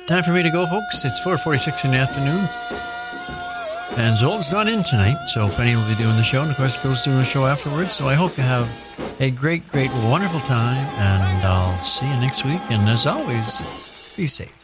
Time for me to go, folks. It's 4:46 in the afternoon. And Zoltan's not in tonight, so Penny will be doing the show. And, of course, Bill's doing the show afterwards. So I hope you have a great, great, wonderful time. And I'll see you next week. And as always, be safe.